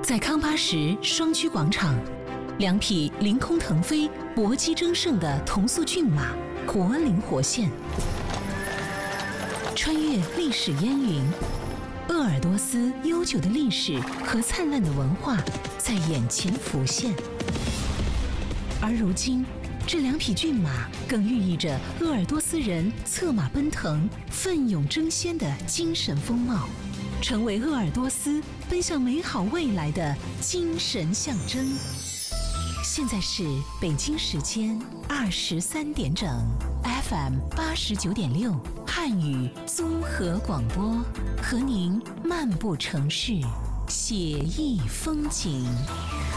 在康巴什双曲广场，两匹凌空腾飞、搏击争胜的同速骏马活灵活现，穿越历史烟云，鄂尔多斯悠久的历史和灿烂的文化在眼前浮现。而如今，这两匹骏马更寓意着鄂尔多斯人策马奔腾、奋勇争先的精神风貌，成为鄂尔多斯奔向美好未来的精神象征。现在是北京时间23点整 ，FM 89.6汉语综合广播，和您漫步城市，写意风景。